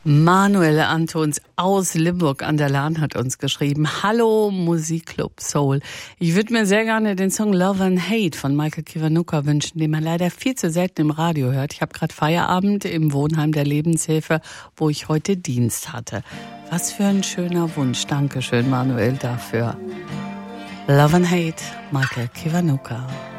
Manuel Antons aus Limburg an der Lahn hat uns geschrieben. Hallo Musikclub Soul. Ich würde mir sehr gerne den Song Love and Hate von Michael Kiwanuka wünschen, den man leider viel zu selten im Radio hört. Ich habe gerade Feierabend im Wohnheim der Lebenshilfe, wo ich heute Dienst hatte. Was für ein schöner Wunsch. Dankeschön, Manuel, dafür. Love and Hate, Michael Kiwanuka.